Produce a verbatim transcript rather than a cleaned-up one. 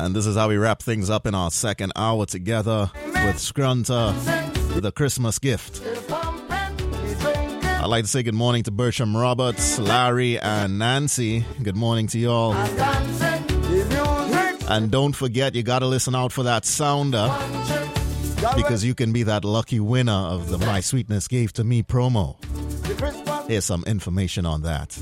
And this is how we wrap things up in our second hour together with Scrunta, with a Christmas gift. I'd like to say good morning to Bertram Roberts, Larry, and Nancy. Good morning to y'all. And don't forget, you got to listen out for that sounder, because you can be that lucky winner of the My Sweetness Gave to Me promo. Here's some information on that.